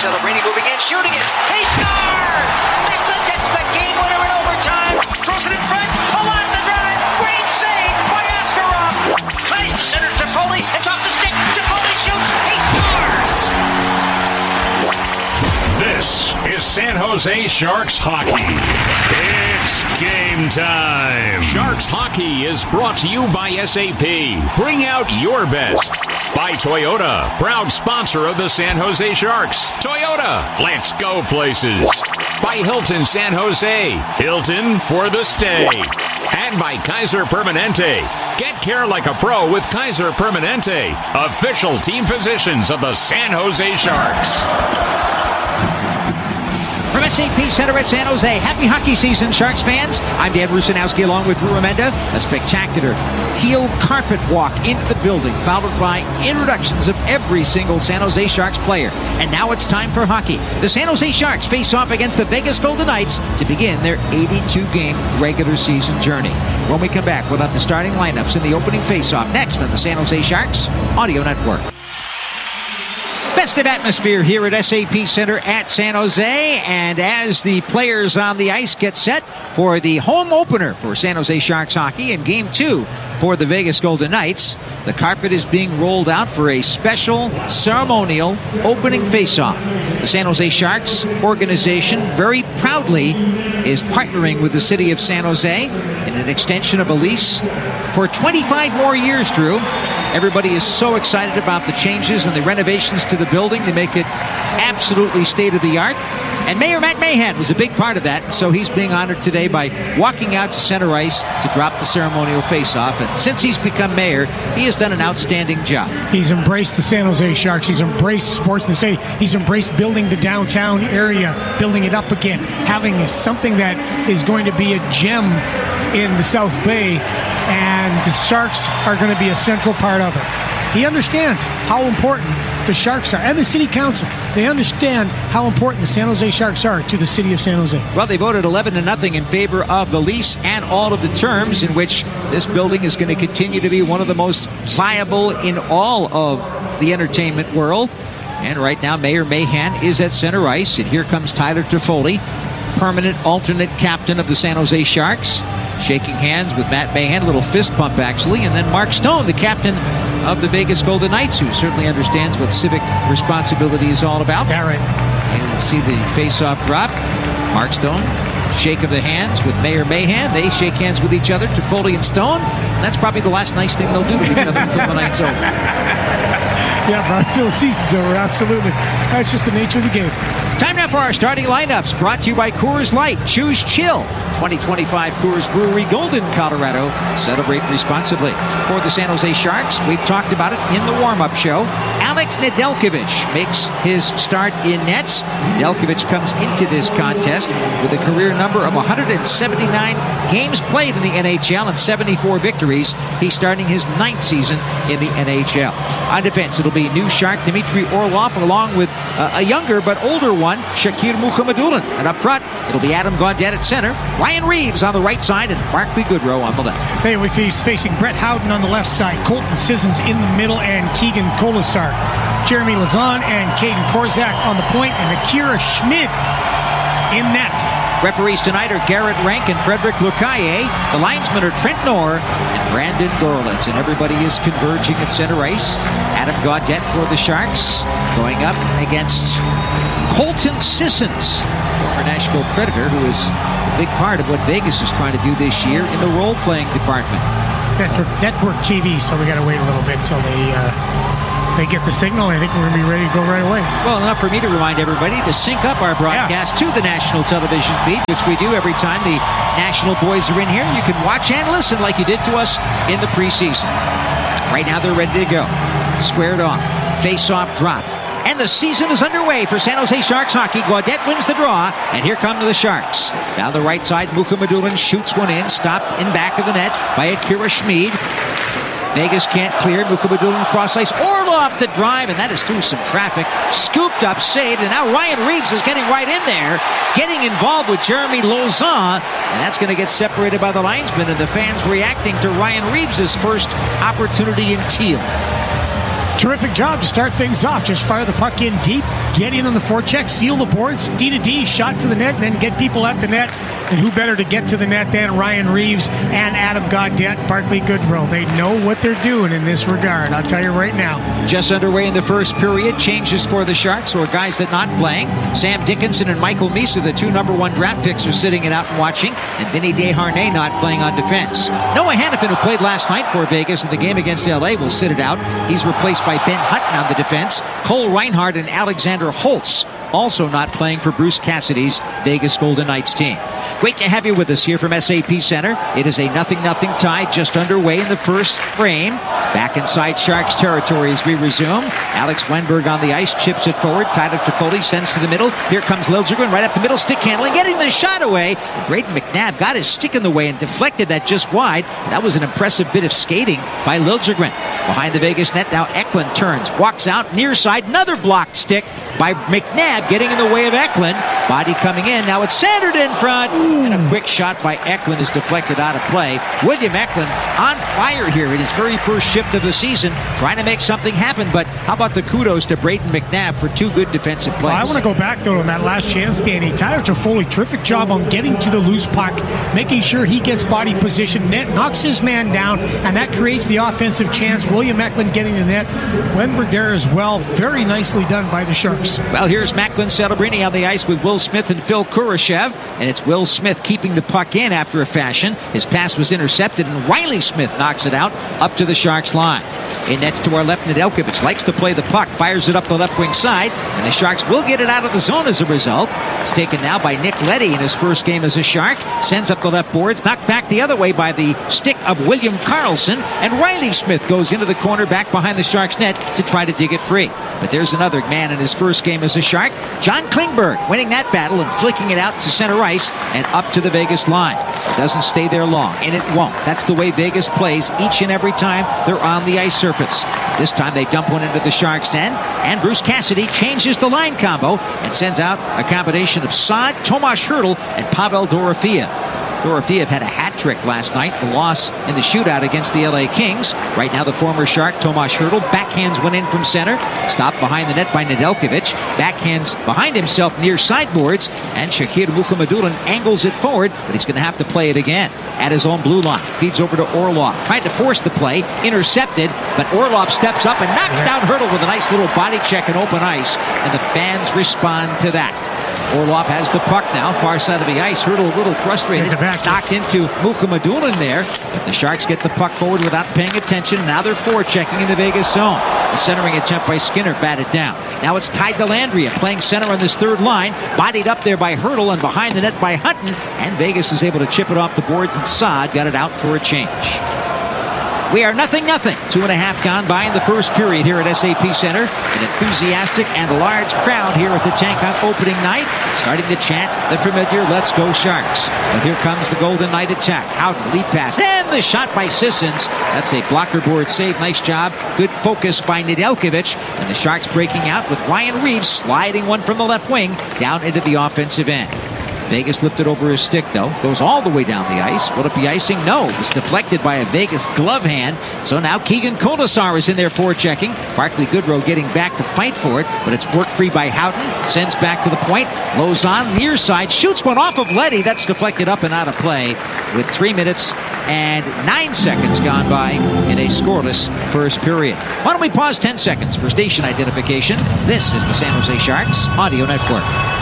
Celebrini moving in, shooting it. He scores! Mixon gets the game winner in overtime. Throws it in front. Palat the drive. Great save by Askarov. Tries to center to Foley. It's off the stick. Foley shoots. He scores! This is San Jose Sharks hockey. It's game time. Sharks hockey is brought to you by SAP. Bring out your best. By Toyota, proud sponsor of the San Jose Sharks. Toyota, let's go places. By Hilton San Jose, Hilton for the stay. And by Kaiser Permanente. Get care like a pro with Kaiser Permanente, official team physicians of the San Jose Sharks. From SAP Center at San Jose, happy hockey season, Sharks fans. I'm Dan Rusanowski along with Drew Remenda. A spectacular teal carpet walk into the building, followed by introductions of every single San Jose Sharks player. And now it's time for hockey. The San Jose Sharks face off against the Vegas Golden Knights to begin their 82-game regular season journey. When we come back, we'll have the starting lineups in the opening face-off next on the San Jose Sharks Audio Network. Festive atmosphere here at SAP Center at San Jose, and as the players on the ice get set for the home opener for San Jose Sharks hockey in Game 2 for the Vegas Golden Knights, the carpet is being rolled out for a special ceremonial opening face-off. The San Jose Sharks organization very proudly is partnering with the city of San Jose in an extension of a lease for 25 more years, Drew. Everybody is so excited about the changes and the renovations to the building to make it absolutely state-of-the-art. And Mayor Matt Mahan was a big part of that, so he's being honored today by walking out to center ice to drop the ceremonial face-off. And since he's become mayor, he has done an outstanding job. He's embraced the San Jose Sharks. He's embraced sports in the state. He's embraced building the downtown area, building it up again, having something that is going to be a gem in the South Bay, and the Sharks are going to be a central part of it. He understands how important the Sharks are, and the city council. They understand how important the San Jose Sharks are to the city of San Jose. Well, they voted 11-0 in favor of the lease and all of the terms in which this building is going to continue to be one of the most viable in all of the entertainment world. And right now, Mayor Mahan is at center ice, and here comes Tyler Toffoli, permanent alternate captain of the San Jose Sharks, shaking hands with Matt Mahan, a little fist bump actually, and then Mark Stone, the captain of the Vegas Golden Knights, who certainly understands what civic responsibility is all about. Yeah, right. And you'll see the face-off drop. Mark Stone, shake of the hands with Mayor Mahan. They shake hands with each other, Toffoli and Stone. And that's probably the last nice thing they'll do to each other until the night's over. Yeah, but until the season's over, absolutely. That's just the nature of the game. Time now for our starting lineups, brought to you by Coors Light. Choose chill. 2025 Coors Brewery, Golden, Colorado. Celebrate responsibly. For the San Jose Sharks, we've talked about it in the warm-up show. Alex Nedeljkovic makes his start in nets. Nedeljkovic comes into this contest with a career number of 179 games played in the NHL and 74 victories. He's starting his 9th season in the NHL. On defense, it'll be new Shark Dmitry Orlov along with a younger but older one, Shakir Mukhamadullin. And up front, it'll be Adam Gaudette at center, Ryan Reeves on the right side, and Barclay Goodrow on the left. Hey, we're facing Brett Howden on the left side, Colton Sissons in the middle, and Keegan Colasar. Jeremy Lazan and Caden Korzak on the point, and Akira Schmid in net. Referees tonight are Garrett Rank and Frederick Lucaye. The linesmen are Trent Knorr and Brandon Gorlitz, and everybody is converging at center ice. Adam Gaudette for the Sharks going up against Colton Sissons, former Nashville Predator, who is a big part of what Vegas is trying to do this year in the role-playing department. Network TV, so we got to wait a little bit till they get the signal. I think we're going to be ready to go right away. Well, enough for me to remind everybody to sync up our broadcast to the national television feed, which we do every time the national boys are in here. You can watch and listen like you did to us in the preseason. Right now, they're ready to go. Squared off. Face-off dropped. And the season is underway for San Jose Sharks hockey. Gaudette wins the draw, and here come the Sharks. Down the right side, Mukhamadullin shoots one in, stopped in back of the net by Akira Schmid. Vegas can't clear. Mukhamadullin cross ice. Orlov to drive, and that is through some traffic. Scooped up, saved, and now Ryan Reeves is getting right in there, getting involved with Jeremy Lauzon, and that's going to get separated by the linesman, and the fans reacting to Ryan Reeves' first opportunity in teal. Terrific job to start things off. Just fire the puck in deep, get in on the forecheck, seal the boards, D-to-D, shot to the net, and then get people at the net. And who better to get to the net than Ryan Reeves and Adam Gaudette, Barclay Goodrow. They know what they're doing in this regard, I'll tell you right now. Just underway in the first period. Changes for the Sharks, or guys that not playing. Sam Dickinson and Michael Misa, the 2 number 1 draft picks, are sitting it out and watching. And Vinny Desharnais not playing on defense. Noah Hannafin, who played last night for Vegas in the game against LA, will sit it out. He's replaced by Ben Hutton on the defense. Cole Reinhardt and Alexander Holtz also not playing for Bruce Cassidy's Vegas Golden Knights team. Great to have you with us here from SAP Center. It is a 0-0 tie just underway in the first frame. Back inside Sharks territory as we resume. Alex Wenberg on the ice, chips it forward. Tyler Toffoli sends to the middle. Here comes Liljegren right up the middle, stick handling, getting the shot away. Braden McNabb got his stick in the way and deflected that just wide. That was an impressive bit of skating by Liljegren. Behind the Vegas net now, Eklund turns, walks out near side, another blocked stick by McNabb getting in the way of Eklund. Body coming in. Now it's centered in front. And a quick shot by Eklund is deflected out of play. William Eklund on fire here in his very first shift of the season, trying to make something happen. But how about the kudos to Braden McNabb for 2 good defensive plays? Well, I want to go back, though, on that last chance, Danny. Tyler Toffoli, terrific job on getting to the loose puck, making sure he gets body position, knocks his man down, and that creates the offensive chance. William Eklund getting the net. Wenberg there as well. Very nicely done by the Sharks. Well, here's Macklin Celebrini on the ice with Will Smith and Phil Kurashev, and it's Will Smith keeping the puck in after a fashion. His pass was intercepted, and Riley Smith knocks it out up to the Sharks line. In nets to our left, Nedeljkovic likes to play the puck, fires it up the left wing side, and the Sharks will get it out of the zone as a result. It's taken now by Nick Leddy in his first game as a Shark. Sends up the left boards, knocked back the other way by the stick of William Karlsson, and Riley Smith goes into the corner back behind the Sharks net to try to dig it free. But there's another man in his first game as a Shark, John Klingberg, winning that battle and flicking it out to center ice and up to the Vegas line. It doesn't stay there long, and it won't. That's the way Vegas plays each and every time they're on the ice surface. This time they dump one into the Sharks' end, and Bruce Cassidy changes the line combo and sends out a combination of Saad, Tomas Hertl, and Pavel Dorofeev. Dorofeev had a hat trick last night, the loss in the shootout against the LA Kings. Right now the former Shark, Tomas Hertl, backhands one in from center, stopped behind the net by Nedeljkovic, backhands behind himself near sideboards, and Shakir Mukhamadullin angles it forward, but he's going to have to play it again at his own blue line. Feeds over to Orlov, tried to force the play, intercepted, but Orlov steps up and knocks down Hertl with a nice little body check and open ice, and the fans respond to that. Orlov has the puck now, far side of the ice. Hertl a little frustrated, knocked into Mukhamadullin there, but the Sharks get the puck forward without paying attention. Now they're forechecking in the Vegas zone. The centering attempt by Skinner batted down. Now it's Ty Dellandrea playing center on this third line, bodied up there by Hertl and behind the net by Hutton, and Vegas is able to chip it off the boards, and Saad got it out for a change. We are 0-0. 2.5 gone by in the first period here at SAP Center. An enthusiastic and large crowd here at the tank on opening night, starting to chant the familiar "Let's go Sharks." But here comes the Golden Knight attack. Howden, lead pass, and the shot by Sissons. That's a blocker board save. Nice job. Good focus by Nedeljkovic. And the Sharks breaking out with Ryan Reeves sliding one from the left wing down into the offensive end. Vegas lifted over his stick, though. Goes all the way down the ice. Will it be icing? No. It was deflected by a Vegas glove hand. So now Keegan Kolesar is in there forechecking. Barclay Goodrow getting back to fight for it, but it's work free by Houghton. Sends back to the point. Lozon, near side, shoots one off of Leddy. That's deflected up and out of play with 3 minutes and 9 seconds gone by in a scoreless first period. Why don't we pause 10 seconds for station identification? This is the San Jose Sharks Audio Network.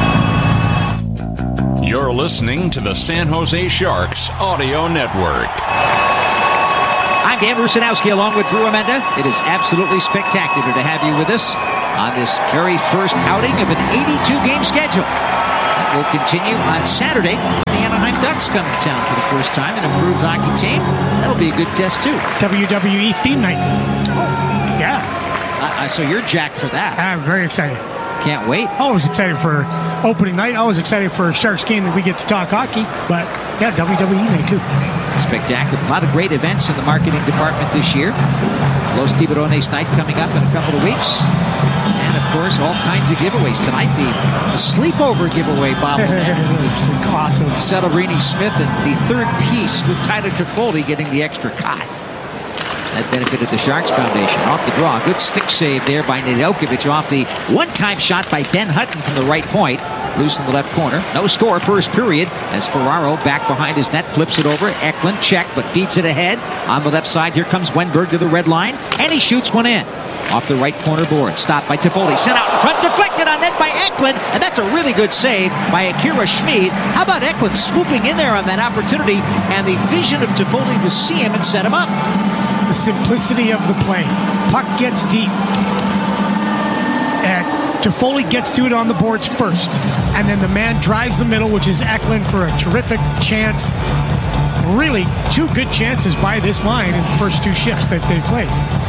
You're listening to the San Jose Sharks Audio Network. I'm Dan Rusanowski along with Drew Amenda. It is absolutely spectacular to have you with us on this very first outing of an 82-game schedule. That will continue on Saturday. The Anaheim Ducks come to town for the first time, an improved hockey team. That'll be a good test, too. WWE theme night. Oh. Yeah. So you're jacked for that. I'm very excited. Can't wait. Always excited for opening night. Always excited for a Sharks game that we get to talk hockey. But, yeah, WWE night, too. Spectacular. A lot of great events in the marketing department this year. Los Tiburones night coming up in a couple of weeks. And, of course, all kinds of giveaways. Tonight, the sleepover giveaway bobblehead. Awesome. Celebrini Smith and the third piece with Tyler Toffoli getting the extra cot. That benefited the Sharks Foundation. Off the draw. Good stick save there by Nedeljkovic off the one-time shot by Ben Hutton from the right point. Loose in the left corner. No score first period as Ferraro back behind his net flips it over. Eklund check but feeds it ahead. On the left side here comes Wenberg to the red line and he shoots one in. Off the right corner board. Stopped by Toffoli. Sent out in front. Deflected on net by Eklund. And that's a really good save by Akira Schmid. How about Eklund swooping in there on that opportunity and the vision of Toffoli to see him and set him up. The simplicity of the play. Puck gets deep. And Toffoli gets to it on the boards first. And then the man drives the middle, which is Eklund, for a terrific chance. Really, two good chances by this line in the first two shifts that they played.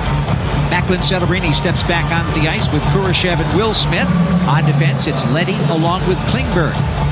Macklin Celebrini steps back onto the ice with Kurashev and Will Smith. On defense, it's Leddy along with Klingberg.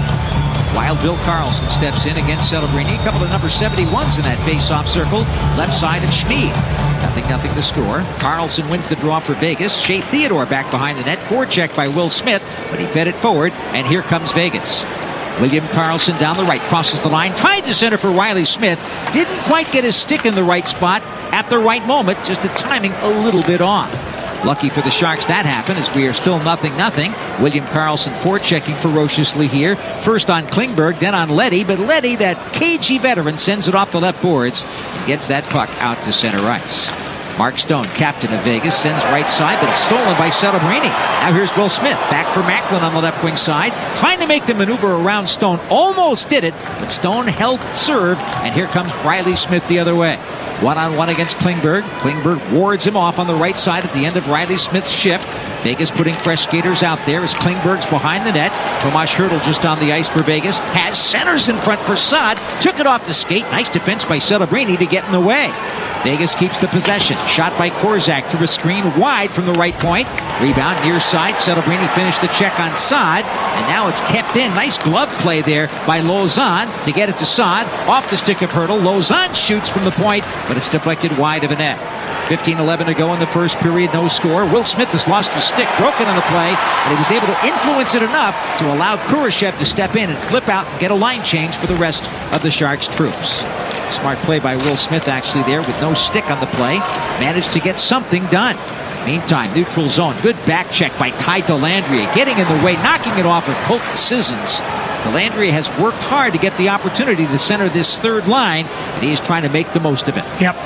While Bill Karlsson steps in against Celebrini. A couple of number 71s in that face-off circle. Left side of Schmid. 0-0 the score. Karlsson wins the draw for Vegas. Shea Theodore back behind the net. Forecheck by Will Smith, but he fed it forward, and here comes Vegas. William Karlsson down the right, crosses the line, tried to center for Riley Smith. Didn't quite get his stick in the right spot at the right moment, just the timing a little bit off. Lucky for the Sharks that happened as we are still 0-0. William Karlsson forechecking ferociously here. First on Klingberg, then on Leddy, but Leddy, that cagey veteran, sends it off the left boards and gets that puck out to center ice. Mark Stone, captain of Vegas, sends right side, but it's stolen by Celebrini. Now here's Will Smith, back for Macklin on the left wing side, trying to make the maneuver around Stone. Almost did it, but Stone held serve, and here comes Riley Smith the other way. One-on-one against Klingberg. Klingberg wards him off on the right side at the end of Riley Smith's shift. Vegas putting fresh skaters out there as Klingberg's behind the net. Tomas Hertl just on the ice for Vegas. Has centers in front for Saad. Took it off the skate. Nice defense by Celebrini to get in the way. Vegas keeps the possession. Shot by Korczak through a screen wide from the right point. Rebound near side. Celebrini finished the check on Saad. And now it's kept in. Nice glove play there by Lauzon to get it to Saad. Off the stick of Hertl. Lauzon shoots from the point, but it's deflected wide of a net. 15-11 to go in the first period. No score. Will Smith has lost his stick. Broken on the play, but he was able to influence it enough to allow Kurashev to step in and flip out and get a line change for the rest of the Sharks troops. Smart play by Will Smith actually there with no stick on the play. Managed to get something done. Meantime, neutral zone. Good back check by Ty Dellandrea. Getting in the way, knocking it off of Colton Sissons. Dellandrea has worked hard to get the opportunity to center this third line, and he is trying to make the most of it. Yep.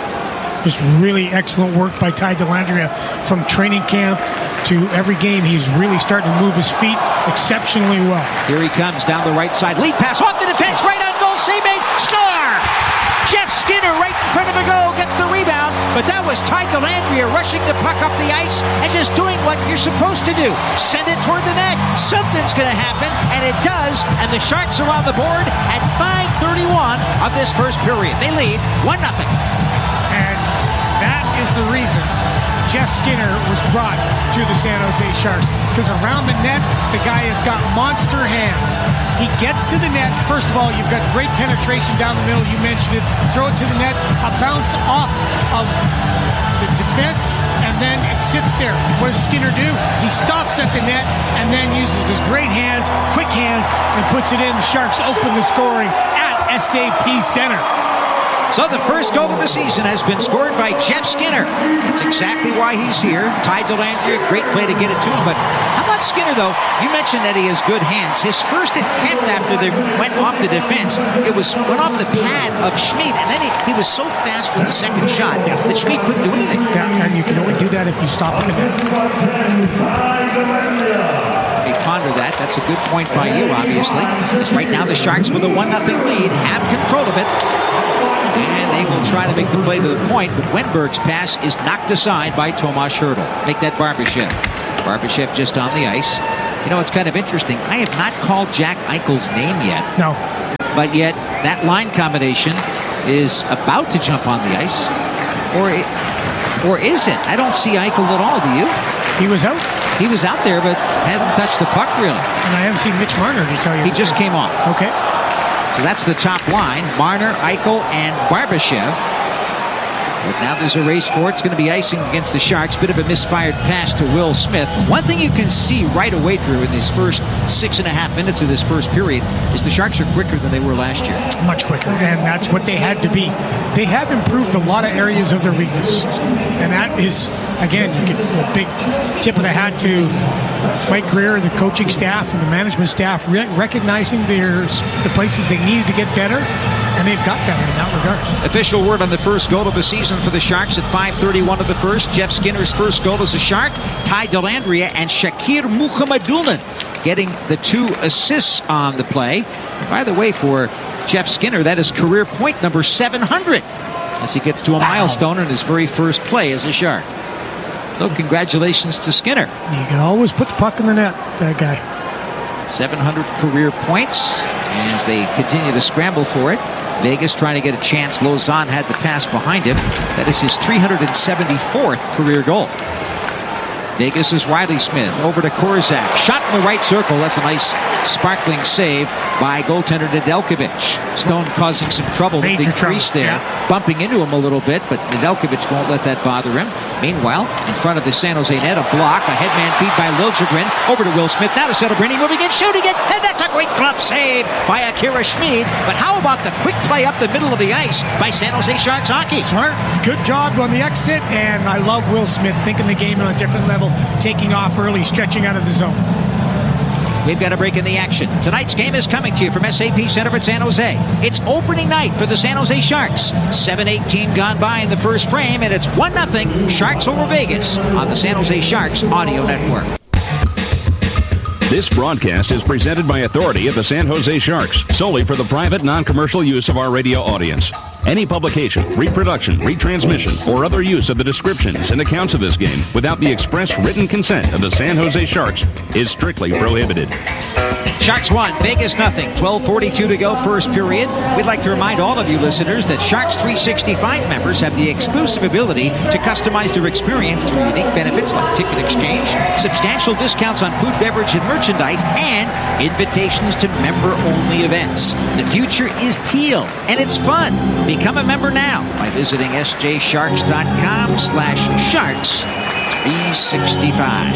Just really excellent work by Ty Dellandrea from training camp to every game. He's really starting to move his feet exceptionally well. Here he comes down the right side. Lead pass off the defense, right on goal. Save made. Score! Jeff Skinner right in front of the goal gets the rebound, but that was Ty Dellandrea rushing the puck up the ice and just doing what you're supposed to do. Send it toward the net. Something's going to happen, and it does, and the Sharks are on the board at 5:31 of this first period. They lead 1-0. And that is the reason Jeff Skinner was brought to the San Jose Sharks, because around the net, the guy has got monster hands. He gets to the net. First of all, you've got great penetration down the middle. You mentioned it. Throw it to the net. A bounce off of the defense, and then it sits there. What does Skinner do? He stops at the net and then uses his great hands, quick hands, and puts it in. The Sharks open the scoring at SAP Center. So the first goal of the season has been scored by Jeff Skinner. That's exactly why he's here. Ty Dellandrea, great play to get it to him. But how about Skinner, though? You mentioned that he has good hands. His first attempt after they went off the defense, went off the pad of Schmid. And then he was so fast with the second shot that Schmid couldn't do anything. Yeah, and you can only do that if you stop at the net. Ponder that. That's a good point by you, obviously. Because right now the Sharks with a 1-0 lead have control of it. And they will try to make the play to the point, but Wenberg's pass is knocked aside by Tomas Hertl. Make that Barbashev. Barbashev just on the ice. You know, it's kind of interesting. I have not called Jack Eichel's name yet. No. But yet, that line combination is about to jump on the ice. Or is it? I don't see Eichel at all, do you? He was out. He was out there, but hadn't touched the puck, really. And I haven't seen Mitch Marner, to tell you. He just came off. Okay. So that's the top line. Marner, Eichel, and Barbashev. But now there's a race for it. It's going to be icing against the Sharks. Bit of a misfired pass to Will Smith. One thing you can see right away, Drew, in these first 6.5 minutes of this first period is the Sharks are quicker than they were last year. Much quicker, and that's what they had to be. They have improved a lot of areas of their weakness, and that is, again, you get a big tip of the hat to Mike Greer, the coaching staff, and the management staff recognizing the places they needed to get better. And they've got better in that regard. Official word on the first goal of the season for the Sharks at 5:31 of the first. Jeff Skinner's first goal as a Shark. Ty Dellandrea and Shakir Mukhamadullin getting the 2 assists on the play. By the way, for Jeff Skinner, that is career point number 700 as he gets to a milestone in his very first play as a Shark. So congratulations to Skinner. You can always put the puck in the net, that guy. 700 career points as they continue to scramble for it. Vegas trying to get a chance. Lauzon had the pass behind him. That is his 374th career goal. Vegas is Riley Smith. Over to Korzak. Shot in the right circle. That's a nice sparkling save by goaltender Nedeljkovic. Stone causing some trouble in the crease there. Yeah. Bumping into him a little bit, but Nedeljkovic won't let that bother him. Meanwhile, in front of the San Jose net, a block. A headman feed by Liljegren. Over to Will Smith. Now to Celebrini. Moving in, shooting it. And that's a great glove save by Akira Schmid. But how about the quick play up the middle of the ice by San Jose Sharks hockey? Smart. Good job on the exit. And I love Will Smith thinking the game on a different level. Taking off early, stretching out of the zone. We've got a break in the action. Tonight's game is coming to you from SAP Center at San Jose. It's opening night for the San Jose Sharks. 7:18 gone by in the first frame, and it's 1-0 Sharks over Vegas on the San Jose Sharks Audio Network. This broadcast is presented by authority of the San Jose Sharks, solely for the private, non-commercial use of our radio audience. Any publication, reproduction, retransmission, or other use of the descriptions and accounts of this game without the express written consent of the San Jose Sharks is strictly prohibited. Sharks 1, Vegas nothing. 12:42 to go, first period. We'd like to remind all of you listeners that Sharks 365 members have the exclusive ability to customize their experience through unique benefits like ticket exchange, substantial discounts on food, beverage, and merchandise, and invitations to member-only events. The future is teal, and it's fun. Become a member now by visiting sjsharks.com/sharks 365.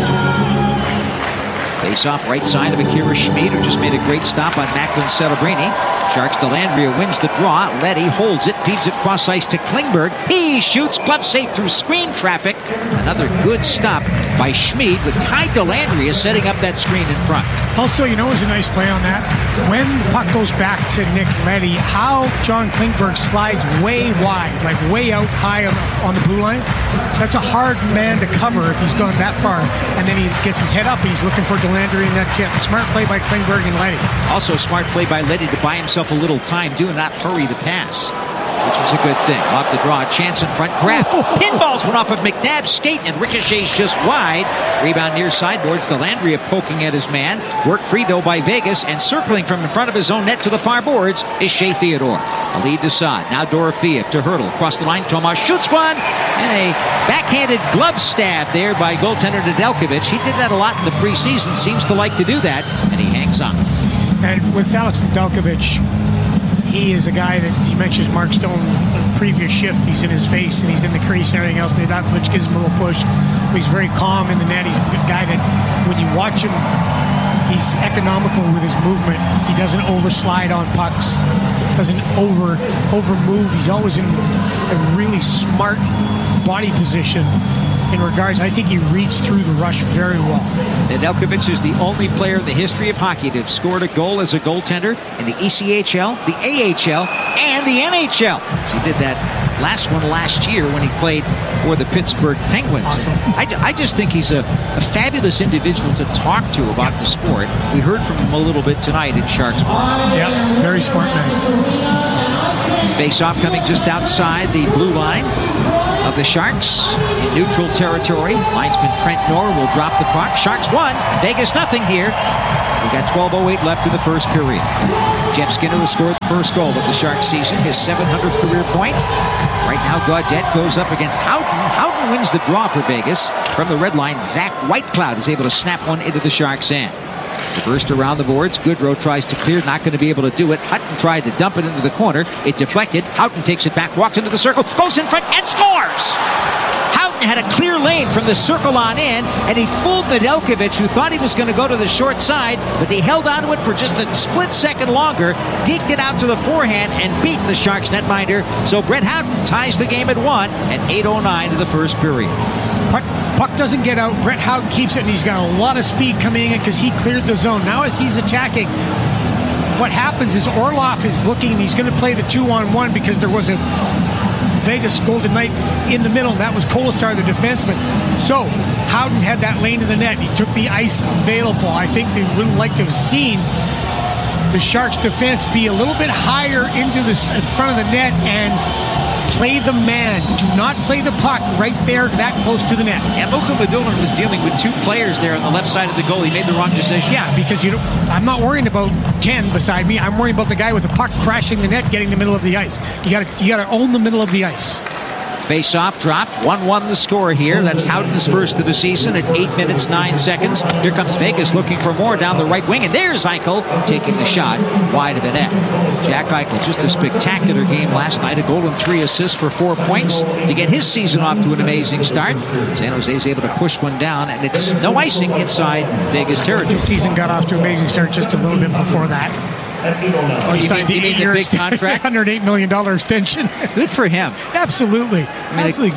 Face off right side of Akira Schmid, who just made a great stop on Macklin Celebrini. Sharks Dellandrea wins the draw. Letty holds it, feeds it cross ice to Klingberg. He shoots, glove safe through screen traffic. Another good stop by Schmid with Ty Dellandrea setting up that screen in front. Also, you know, it was a nice play on that. When the puck goes back to Nick Letty, how John Klingberg slides way wide, like way out high on the blue line. That's a hard man to cover if he's gone that far. And then he gets his head up and he's looking for Dellandrea in that tip. Smart play by Klingberg and Letty. Also, smart play by Letty to buy himself a little time. Do not hurry the pass, which is a good thing. Off the draw, chance in front, grab. Pinballs went off of McNabb's skate and ricochets just wide. Rebound near sideboards. Dellandrea poking at his man. Work free though by Vegas, and circling from in front of his own net to the far boards is Shea Theodore. A lead to Saad. Now Dorofeev to Hurdle. Across the line, Tomas shoots one, and a backhanded glove stab there by goaltender Nedeljkovic. He did that a lot in the preseason. Seems to like to do that, and he hangs on. And with Alex Nedeljkovic, he is a guy that he mentions Mark Stone on the previous shift. He's in his face and he's in the crease and everything else. Nedeljkovic gives him a little push. He's very calm in the net. He's a guy that when you watch him, he's economical with his movement. He doesn't overslide on pucks, doesn't over move. He's always in a really smart body position in regards. I think he reads through the rush very well. Nedeljkovic is the only player in the history of hockey to have scored a goal as a goaltender in the ECHL, the AHL, and the NHL. So he did that last one last year when he played for the Pittsburgh Penguins. Awesome. I just think he's a fabulous individual to talk to about the sport. We heard from him a little bit tonight in Sharks. Yeah, very smart man. Face-off coming just outside the blue line of the Sharks in neutral territory. Linesman Trent Knorr will drop the puck. Sharks 1, Vegas nothing here. We got 12:08 left in the first period. Jeff Skinner has scored the first goal of the Sharks season, his 700th career point. Right now, Gaudette goes up against Houghton. Houghton wins the draw for Vegas. From the red line, Zach Whitecloud is able to snap one into the Sharks' end. Reversed around the boards. Goodrow tries to clear, not going to be able to do it. Hutton tried to dump it into the corner. It deflected. Houghton takes it back, walks into the circle, goes in front, and scores! Houghton had a clear lane from the circle on in, and he fooled Nedeljkovic, who thought he was going to go to the short side, but he held onto it for just a split second longer, deked it out to the forehand, and beat the Sharks netminder. So Brett Houghton ties the game at 1 at 8:09 of the first period. Puck doesn't get out. Brett Houghton keeps it, and he's got a lot of speed coming in because he cleared the zone. Now as he's attacking, what happens is Orlov is looking, he's going to play the 2-on-1 because there was a Vegas Golden Knight in the middle. That was Kolasar, the defenseman. So Houghton had that lane to the net. He took the ice available. I think they would like to have seen the Sharks defense be a little bit higher into the in front of the net and play the man. Do not play the puck right there that close to the net. And Mukhamadullin was dealing with 2 players there on the left side of the goal. He made the wrong decision. Yeah, because I'm not worrying about 10 beside me. I'm worrying about the guy with the puck crashing the net, getting the middle of the ice. You got to own the middle of the ice. Face-off drop, 1-1 the score here. That's Houghton's first of the season at 8 minutes, 9 seconds. Here comes Vegas looking for more down the right wing, and there's Eichel taking the shot wide of the net. Jack Eichel, just a spectacular game last night. A goal and 3 assists for 4 points to get his season off to an amazing start. San Jose's able to push one down, and it's no icing inside Vegas territory. His season got off to an amazing start just a little bit before that. He signed the big contract? $108 million extension. Good for him. Absolutely. Absolutely.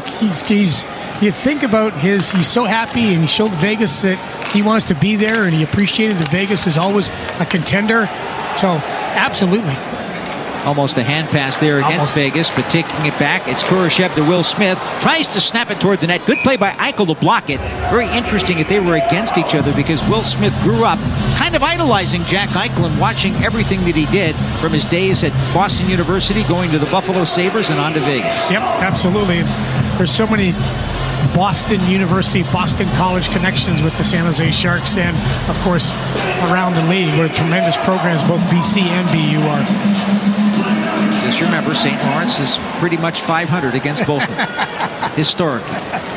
You think about he's so happy, and he showed Vegas that he wants to be there, and he appreciated that Vegas is always a contender. So, absolutely. Almost a hand pass there against Vegas, but taking it back, it's Kurashev to Will Smith. Tries to snap it toward the net. Good play by Eichel to block it. Very interesting that they were against each other because Will Smith grew up kind of idolizing Jack Eichel and watching everything that he did from his days at Boston University, going to the Buffalo Sabres and on to Vegas. Yep, absolutely. There's so many Boston University, Boston College connections with the San Jose Sharks, and of course around the league where tremendous programs both BC and BU are. Just remember, St. Lawrence is pretty much 500 against both of them, historically.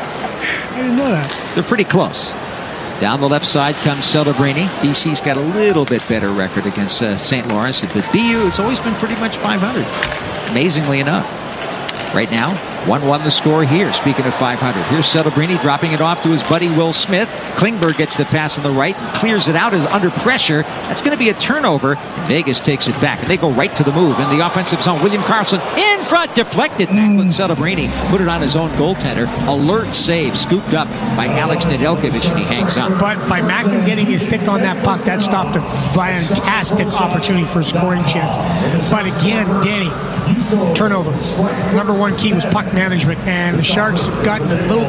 I didn't know that. They're pretty close. Down the left side comes Celebrini. BC's got a little bit better record against St. Lawrence, but BU has always been pretty much 500, amazingly enough. Right now, 1-1 the score here. Speaking of 500, here's Celebrini dropping it off to his buddy Will Smith. Klingberg gets the pass on the right and clears it out as under pressure. That's going to be a turnover. Vegas takes it back, and they go right to the move in the offensive zone. William Karlsson in front, deflected. Macklin Celebrini put it on his own goaltender. Alert save, scooped up by Alex Nedeljkovic, and he hangs on. But by Macklin getting his stick on that puck, that stopped a fantastic opportunity for a scoring chance. But again, Danny, turnover. Number one key was puck management, and the Sharks have gotten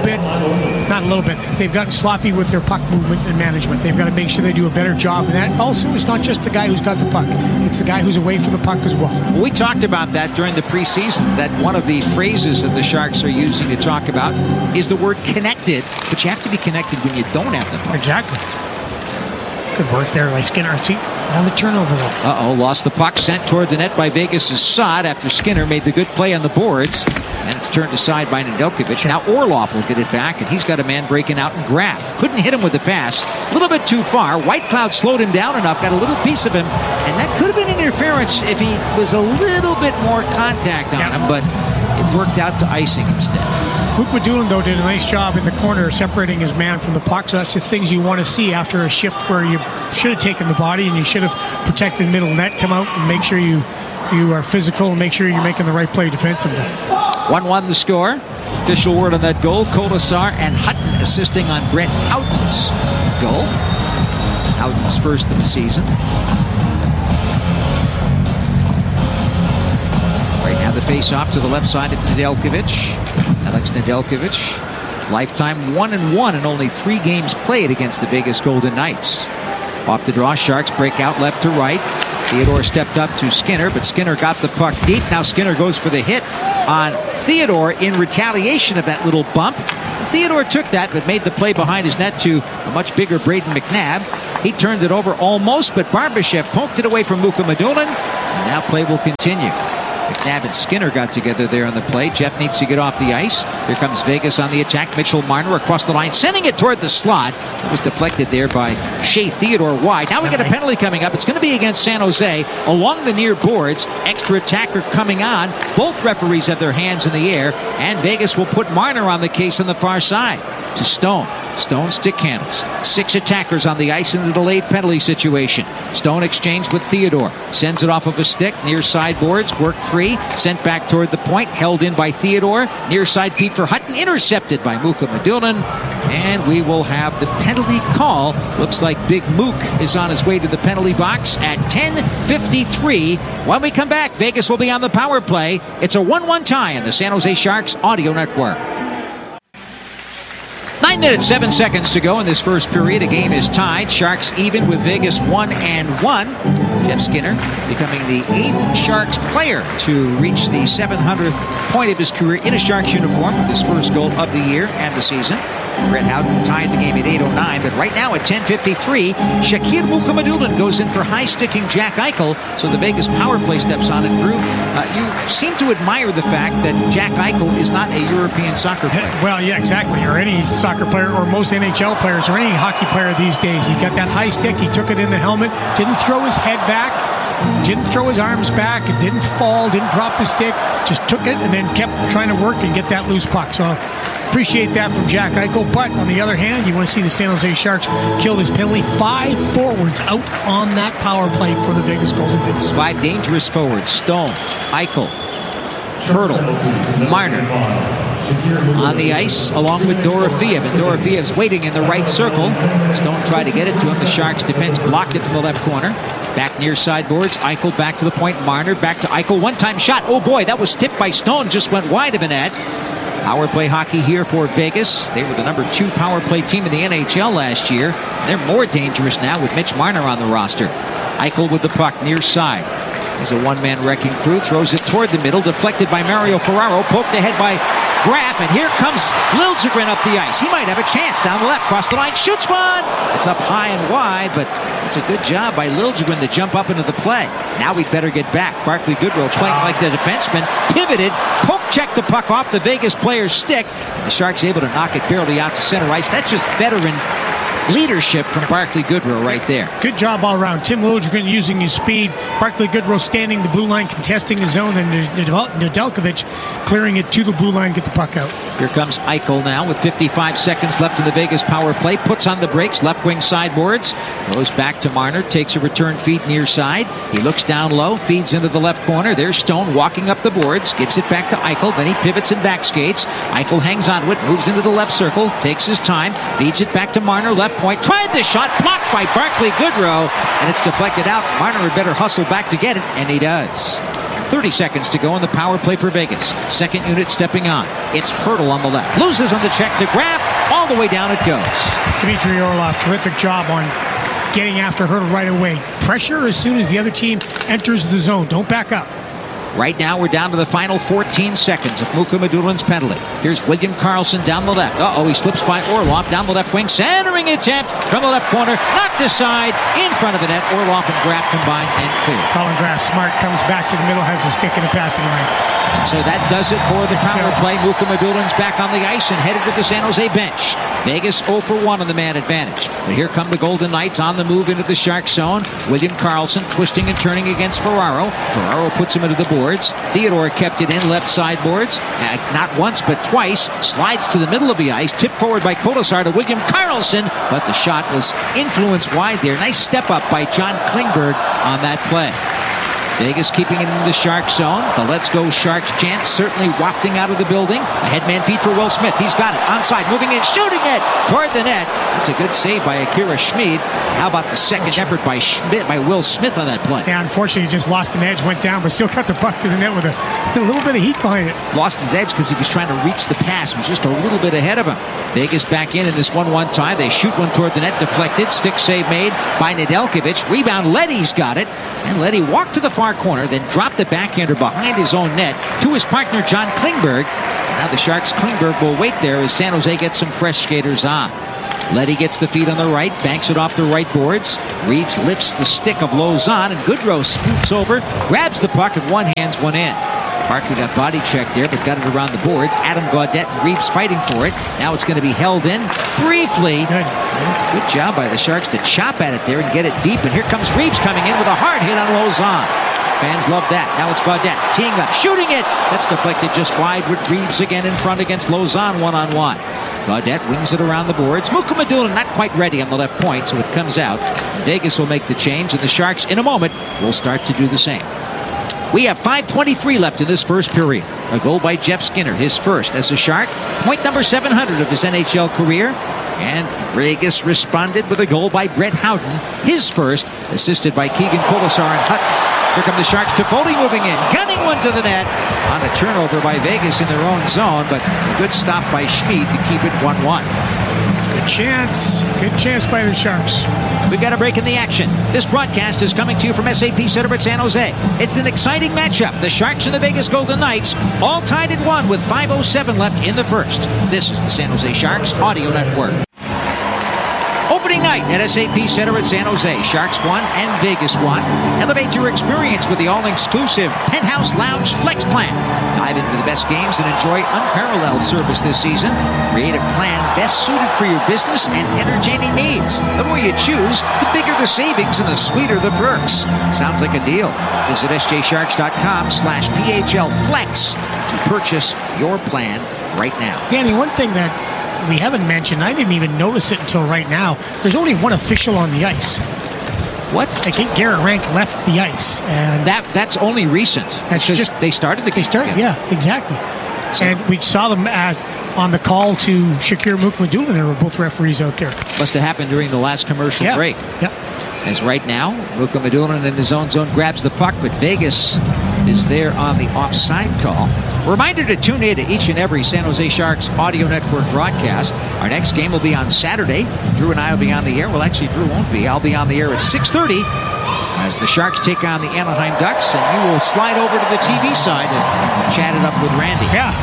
they've gotten sloppy with their puck movement and management. They've got to make sure they do a better job, and that also is not just the guy who's got the puck, it's the guy who's away from the puck as well. We talked about that during the preseason, that one of the phrases that the Sharks are using to talk about is the word connected, but you have to be connected when you don't have the puck. Exactly. Good work there by Skinner. See, another turnover though. Lost the puck, sent toward the net by Vegas' Saad after Skinner made the good play on the boards. And it's turned aside by Nedeljkovic. Now Orlov will get it back, and he's got a man breaking out in Graf. Couldn't hit him with the pass. A little bit too far. Whitecloud slowed him down enough, got a little piece of him, and that could have been interference if he was a little bit more contact on him, but it worked out to icing instead. Mukhamadullin, though, did a nice job in the corner separating his man from the puck, so that's the things you want to see after a shift where you should have taken the body and you should have protected the middle net. Come out and make sure you are physical and make sure you're making the right play defensively. 1-1 the score. Official word on that goal. Kolasar and Hutton assisting on Brett Houghton's goal. Houghton's first of the season. Right now the face-off to the left side of Nedeljkovic. Alex Nedeljkovic, lifetime 1-1 in only 3 games played against the Vegas Golden Knights. Off the draw, Sharks break out left to right. Theodore stepped up to Skinner, but Skinner got the puck deep. Now Skinner goes for the hit on Theodore in retaliation of that little bump. Theodore took that, but made the play behind his net to a much bigger Braden McNabb. He turned it over almost, but Barbashev poked it away from Mukhamadullin. And now play will continue. McNabb and Skinner got together there on the play. Jeff needs to get off the ice. Here comes Vegas on the attack. Mitchell Marner across the line, sending it toward the slot. It was deflected there by Shea Theodore wide. Now we get a penalty coming up. It's going to be against San Jose along the near boards. Extra attacker coming on. Both referees have their hands in the air, and Vegas will put Marner on the case on the far side. To Stone. Stone stick handles. 6 attackers on the ice in the delayed penalty situation. Stone exchanged with Theodore. Sends it off of a stick. Near side boards. Worked free. Sent back toward the point. Held in by Theodore. Near side feed for Hutton. Intercepted by Mukhamadullin. And we will have the penalty call. Looks like Big Mook is on his way to the penalty box at 10:53. When we come back, Vegas will be on the power play. It's a 1-1 tie in the San Jose Sharks Audio Network. 9 minutes, 7 seconds to go in this first period. A game is tied. Sharks even with Vegas 1-1. Jeff Skinner becoming the 8th Sharks player to reach the 700th point of his career in a Sharks uniform with his first goal of the year and the season. Brett Howden tied the game at 8:09, but right now at 10:53, Shakir Mukhamadullin goes in for high-sticking Jack Eichel, so the Vegas power play steps on. And Drew, you seem to admire the fact that Jack Eichel is not a European soccer player. Well, yeah, exactly. Or any soccer player, or most NHL players, or any hockey player these days. He got that high stick, he took it in the helmet, didn't throw his head back, didn't throw his arms back, it didn't fall, didn't drop the stick, just took it and then kept trying to work and get that loose puck. So appreciate that from Jack Eichel. But on the other hand, you want to see the San Jose Sharks kill this penalty. 5 forwards out on that power play for the Vegas Golden Knights. 5 dangerous forwards. Stone, Eichel, Hurdle, Marner on the ice along with Dorofeev. And Dorofiev's waiting in the right circle. Stone tried to get it to him. The Sharks defense blocked it from the left corner. Back near sideboards. Eichel back to the point. Marner back to Eichel. One-time shot. Oh boy, that was tipped by Stone. Just went wide of a net. Power play hockey here for Vegas. They were the number 2 power play team in the NHL last year. They're more dangerous now with Mitch Marner on the roster. Eichel with the puck near side. As a one-man wrecking crew, throws it toward the middle, deflected by Mario Ferraro, poked ahead by Graf, and here comes Liljegren up the ice. He might have a chance down the left, cross the line, shoots one! It's up high and wide, but it's a good job by Liljegren to jump up into the play. Now we'd better get back. Barclay Goodrow playing like the defenseman, pivoted, poke-checked the puck off the Vegas player's stick, and the Sharks able to knock it barely out to center ice. That's just veteran leadership from Barclay Goodrow right there. Good job all around. Tim Liljegren using his speed. Barclay Goodrow standing the blue line, contesting his zone, and Nedeljkovic clearing it to the blue line, get the puck out. Here comes Eichel now with 55 seconds left in the Vegas power play. Puts on the brakes, left wing sideboards. Goes back to Marner, takes a return feed near side. He looks down low, feeds into the left corner. There's Stone walking up the boards, gives it back to Eichel. Then he pivots and back skates. Eichel hangs on to it, moves into the left circle, takes his time, feeds it back to Marner, left point. Tried the shot, blocked by Barclay Goodrow, and it's deflected out. Marner had better hustle back to get it, and he does. 30 seconds to go in the power play for Vegas. Second unit stepping on. It's Hurdle on the left. Loses on the check to Graf. All the way down it goes. Dmitry Orlov, terrific job on getting after Hurdle right away. Pressure as soon as the other team enters the zone. Don't back up. Right now, we're down to the final 14 seconds of Mukhamadullin's penalty. Here's William Karlsson down the left. He slips by Orlov down the left wing. Centering attempt from the left corner. Knocked aside in front of the net. Orlov and Graf combined and clear. Colin Graf, smart, comes back to the middle, has a stick in the passing lane. And so that does it for the power play. Mukhamadullin's back on the ice and headed to the San Jose bench. Vegas 0 for 1 on the man advantage. But here come the Golden Knights on the move into the Sharks zone. William Karlsson twisting and turning against Ferraro. Ferraro puts him into the boards. Theodore kept it in left sideboards. Not once, but twice. Slides to the middle of the ice. Tipped forward by Kotasar to William Karlsson. But the shot was influenced wide there. Nice step up by John Klingberg on that play. Vegas keeping it in the Sharks zone. The Let's Go Sharks chant certainly wafting out of the building. A headman feed for Will Smith. He's got it. Onside. Moving in. Shooting it toward the net. That's a good save by Akira Schmid. How about the second effort by Will Smith on that play? Yeah, unfortunately, he just lost an edge, went down, but still cut the puck to the net with a little bit of heat behind it. Lost his edge because he was trying to reach the pass. He was just a little bit ahead of him. Vegas back in this 1-1 tie. They shoot one toward the net. Deflected. Stick save made by Nedeljkovic. Rebound. Leddy's got it. And Leddy walked to the far corner, then dropped the backhander behind his own net to his partner, John Klingberg. Now the Sharks' Klingberg will wait there as San Jose gets some fresh skaters on. Leddy gets the feed on the right, banks it off the right boards. Reeves lifts the stick of Lozon, and Goodrow scoots over, grabs the puck, and one hands one in. Barkley got body checked there, but got it around the boards. Adam Gaudette and Reeves fighting for it. Now it's going to be held in briefly. Good job by the Sharks to chop at it there and get it deep. And here comes Reeves coming in with a hard hit on Lauzon. Fans love that. Now it's Gaudette teeing up, shooting it. That's deflected just wide with Reeves again in front against Lauzon one-on-one. Gaudette wings it around the boards. Mukhamadullin not quite ready on the left point, so it comes out. Vegas will make the change, and the Sharks, in a moment, will start to do the same. We have 5:23 left in this first period. A goal by Jeff Skinner, his first as a Shark. Point number 700 of his NHL career. And Vegas responded with a goal by Brett Howden, his first, assisted by Keegan Colasar and Hutton. Here come the Sharks. Toffoli moving in, gunning one to the net on a turnover by Vegas in their own zone, but a good stop by Schmid to keep it 1-1. Good chance by the Sharks. We've got a break in the action. This broadcast is coming to you from SAP Center at San Jose. It's an exciting matchup. The Sharks and the Vegas Golden Knights all tied at 1 with 5:07 left in the first. This is the San Jose Sharks Audio Network. Opening night at SAP Center at San Jose. Sharks won and Vegas won. Elevate your experience with the all-exclusive Penthouse Lounge Flex Plan. Dive into the best games and enjoy unparalleled service this season. Create a plan best suited for your business and entertaining needs. The more you choose, the bigger the savings and the sweeter the perks. Sounds like a deal. Visit sjsharks.com/PHLFlex to purchase your plan right now. Danny, one thing that we haven't mentioned, I didn't even notice it until right now. There's only one official on the ice. What? I think Garrett Rank left the ice, and that's only recent. That's just they started the game. They started, yeah, exactly. So, and we saw them on the call to Shakir Mukhamadullin. They were both referees out there. Must have happened during the last commercial break. Yeah. As right now, Mukhamadullin in his own zone grabs the puck, but Vegas is there on the offside call. Reminder to tune in to each and every San Jose Sharks Audio Network broadcast. Our next game will be on Saturday. Drew and I will be on the air. Well, actually, Drew won't be. I'll be on the air at 6:30 as the Sharks take on the Anaheim Ducks, and you will slide over to the TV side and chat it up with Randy. Yeah.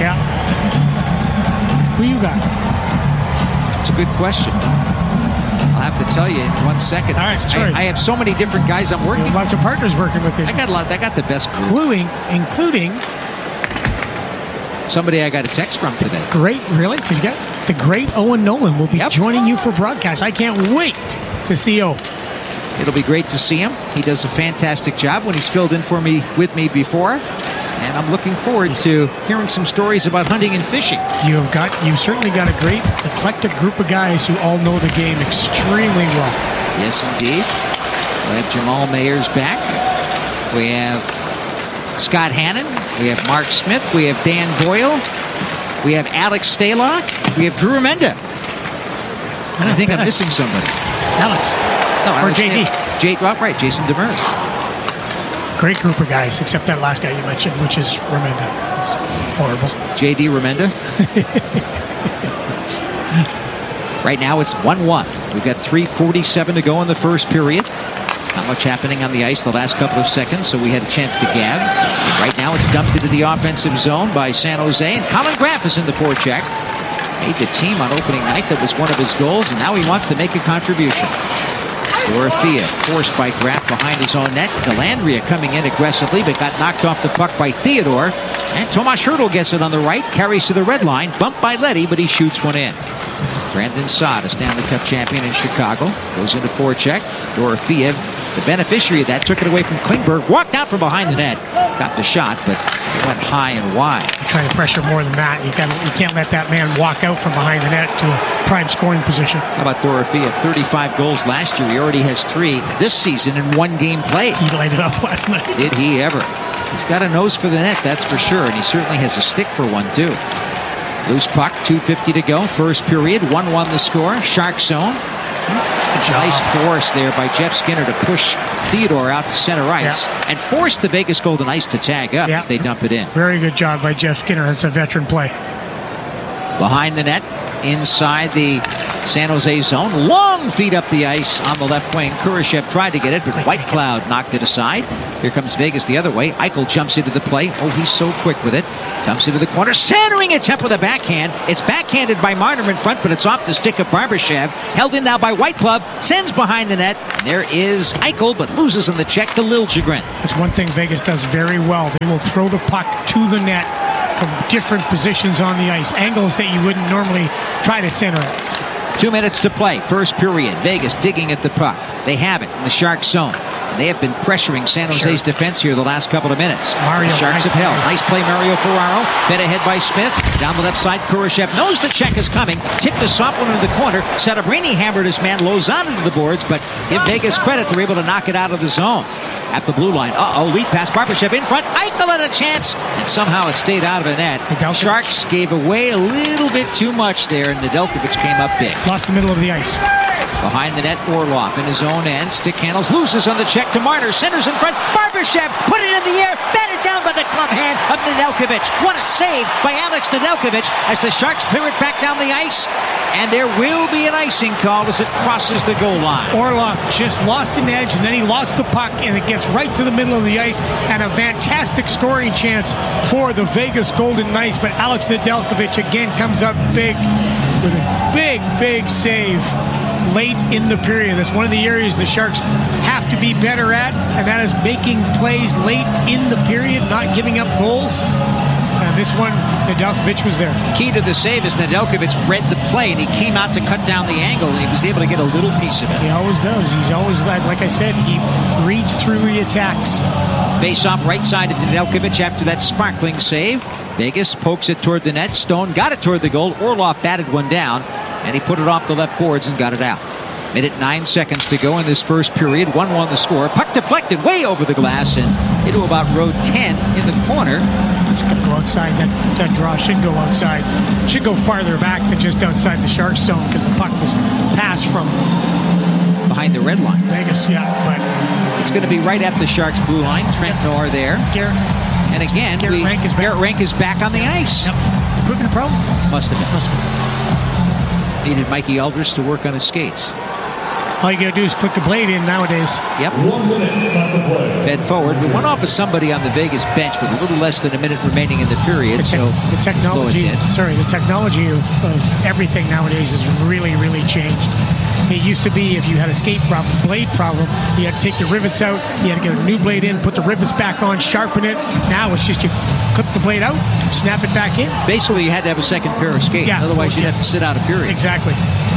Who you got? It's a good question. I'll have to tell you in 1 second. All right, sorry. I have so many different guys I'm working with. Lots of partners working with you. I got the best group. Including somebody I got a text from today. He's got the great Owen Nolan will be joining you for broadcast. I can't wait to see O. It'll be great to see him. He does a fantastic job when he's filled in for me with me before. And I'm looking forward to hearing some stories about hunting and fishing. You've certainly got a great eclectic group of guys who all know the game extremely well. Yes, indeed. We have Jamal Mayers back. We have Scott Hannon. We have Mark Smith. We have Dan Boyle. We have Alex Stalock. We have Drew Remenda. I think I'm missing somebody. Alex. No, or JD. Right, Jason Demers. Great group of guys, except that last guy you mentioned, which is Remenda. It's horrible. JD Remenda. Right now it's 1-1. We've got 3:47 to go in the first period. Not much happening on the ice the last couple of seconds, so we had a chance to gab. Right now it's dumped into the offensive zone by San Jose, and Colin Graff is in the forecheck. Made the team on opening night. That was one of his goals, and now he wants to make a contribution. Dorothea forced by Graff behind his own net. Delandria coming in aggressively, but got knocked off the puck by Theodore. And Tomas Hertl gets it on the right, carries to the red line, bumped by Leddy, but he shoots one in. Brandon Saad, a Stanley Cup champion in Chicago, goes into forecheck. Dorothea, the beneficiary of that, took it away from Klingberg, walked out from behind the net, got the shot, but it went high and wide. You're trying to pressure more than that. You can't let that man walk out from behind the net to a prime scoring position. How about Dorothea? 35 goals last year. He already has 3 this season in 1 game played. He laid it up last night. Did he ever? He's got a nose for the net, that's for sure, and he certainly has a stick for one, too. Loose puck, 2:50 to go. First period, 1-1 the score. Shark zone. Nice force there by Jeff Skinner to push Theodore out to center ice and force the Vegas Golden Knights to tag up as they dump it in. Very good job by Jeff Skinner. That's a veteran play. Behind the net inside the San Jose zone. Long feed up the ice on the left wing. Kurashev tried to get it, but White Cloud knocked it aside. Here comes Vegas the other way. Eichel jumps into the play. Oh, he's so quick with it. Dumps into the corner, centering it up with a backhand. It's backhanded by Marner in front, but it's off the stick of Barbashev. Held in now by White Cloud. Sends behind the net. There is Eichel, but loses on the check to Liljegren. That's one thing Vegas does very well. They will throw the puck to the net from different positions on the ice. Angles that you wouldn't normally try to center it. 2 minutes to play. First period. Vegas digging at the puck. They have it in the Sharks zone. They have been pressuring San Jose's defense here the last couple of minutes. Mario, the Sharks have held. Nice play, Mario Ferraro. Fed ahead by Smith. Down the left side, Kurashev knows the check is coming. Tipped to Soplin into the corner. Sabrini hammered his man Lozano into the boards, but give Vegas credit. They're able to knock it out of the zone. At the blue line. Lead pass. Barbashev in front. Eichel had a chance, and somehow it stayed out of the net. Sharks gave away a little bit too much there, and Nedeljkovic came up big. Lost the middle of the ice. Behind the net, Orlov in his own end. Stick handles, loses on the check to Marner. Centers in front. Barbashev put it in the air. Batted down by the club hand of Nedeljkovic. What a save by Alex Nedeljkovic as the Sharks clear it back down the ice. And there will be an icing call as it crosses the goal line. Orlov just lost an edge, and then he lost the puck, and it gets right to the middle of the ice. And a fantastic scoring chance for the Vegas Golden Knights. But Alex Nedeljkovic again comes up big with a big save late in the period. That's one of the areas the Sharks have to be better at, and that is making plays late in the period, not giving up goals. And this one, Nedeljkovic was there. Key to the save is Nedeljkovic read the play, and he came out to cut down the angle, and he was able to get a little piece of it. He always does. He's always, like I said, he reads through the attacks. Face off right side of Nedeljkovic after that sparkling save. Vegas pokes it toward the net. Stone got it toward the goal. Orlov batted one down, and he put it off the left boards and got it out. Minute 9 seconds to go in this first period. 1-1 the score. Puck deflected way over the glass and into about row 10 in the corner. It's going to go outside. That draw should go outside. Should go farther back than just outside the Sharks zone because the puck was passed from behind the red line. Vegas, yeah, but it's going to be right at the Sharks blue line. Trent Noir there. And again, Garrett Rank is back on the ice. Yep. Equipment problem? Must have been. Needed Mikey Aldridge to work on his skates. All you got to do is click the blade in nowadays. Yep. Fed forward. We went off of somebody on the Vegas bench with a little less than a minute remaining in the period. The technology of everything nowadays has really changed. It used to be if you had a skate problem, blade problem, you had to take the rivets out, you had to get a new blade in, put the rivets back on, sharpen it. Now it's just you clip the blade out, snap it back in. Basically, you had to have a second pair of skates. Yeah. Otherwise, you'd have to sit out a period. Exactly.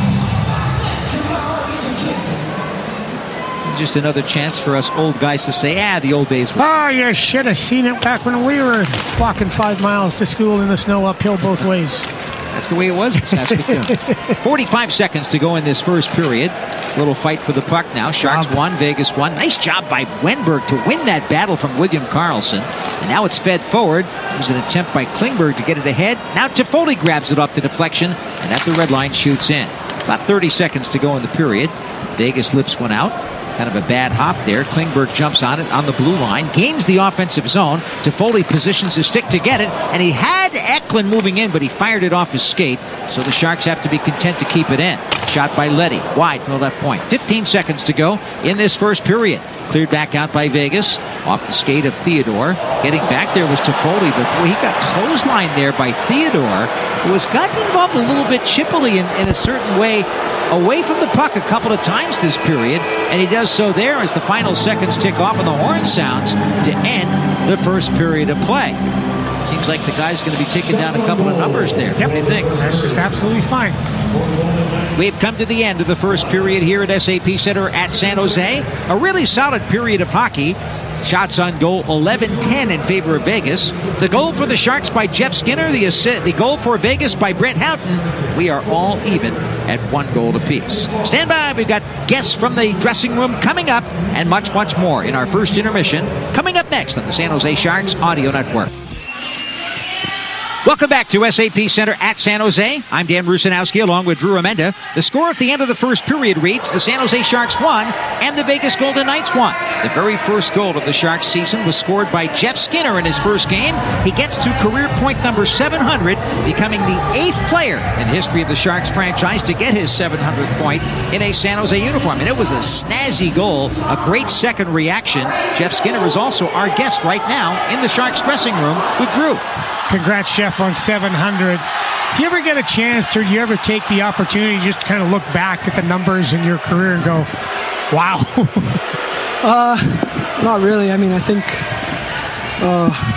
Just another chance for us old guys to say, the old days were. Oh, you should have seen it back when we were walking 5 miles to school in the snow uphill both ways. That's the way it was in Saskatoon. 45 seconds to go in this first period. Little fight for the puck now. Sharks won, Vegas won. Nice job by Wenberg to win that battle from William Karlsson. And now it's fed forward. It was an attempt by Klingberg to get it ahead. Now Toffoli grabs it off the deflection, and at the red line shoots in. About 30 seconds to go in the period. Vegas lips one out. Kind of a bad hop there. Klingberg jumps on it on the blue line, gains the offensive zone. Toffoli positions his stick to get it, and he had Eklund moving in, but he fired it off his skate, so the Sharks have to be content to keep it in. Shot by Leddy, wide from the left point. 15 seconds to go in this first period. Cleared back out by Vegas, off the skate of Theodore. Getting back there was Toffoli, but boy, he got clotheslined there by Theodore, who has gotten involved a little bit chippily in a certain way, away from the puck a couple of times this period, and he does so there as the final seconds tick off and the horn sounds to end the first period of play. Seems like the guy's going to be taking down a couple of numbers there. Yep. What do you think? That's just absolutely fine. We've come to the end of the first period here at SAP Center at San Jose. A really solid period of hockey. Shots on goal 11-10 in favor of Vegas. The goal for the Sharks by Jeff Skinner. The goal for Vegas by Brett Houghton. We are all even at 1 goal apiece. Stand by. We've got guests from the dressing room coming up and much more in our first intermission. Coming up next on the San Jose Sharks Audio Network. Welcome back to SAP Center at San Jose. I'm Dan Rusanowski along with Drew Amenda. The score at the end of the first period reads the San Jose Sharks won and the Vegas Golden Knights won. The very first goal of the Sharks season was scored by Jeff Skinner in his first game. He gets to career point number 700, becoming the 8th player in the history of the Sharks franchise to get his 700th point in a San Jose uniform. And it was a snazzy goal, a great second reaction. Jeff Skinner is also our guest right now in the Sharks dressing room with Drew. Congrats, Jeff, on 700. Do you ever get a chance, or do you ever take the opportunity just to kind of look back at the numbers in your career and go, wow? Not really. I mean, I think